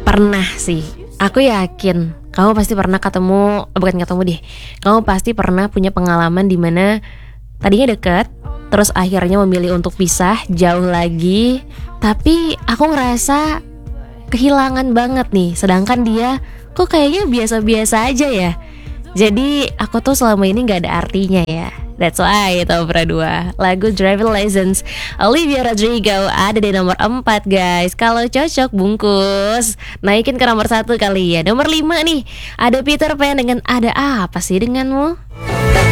Pernah sih. Aku yakin kamu pasti pernah ketemu, bukan ketemu deh. Kamu pasti pernah punya pengalaman di mana tadinya deket, terus akhirnya memilih untuk pisah jauh lagi. Tapi aku ngerasa kehilangan banget nih. Sedangkan dia kok kayaknya biasa-biasa aja ya. Jadi aku tuh selama ini gak ada artinya ya. That's why itu opera 2 lagu Driving License Olivia Rodrigo ada di nomor 4 guys. Kalau cocok bungkus naikin ke nomor 1 kali ya. Nomor 5 nih ada Peter Pan dengan Ada Apa Sih Denganmu.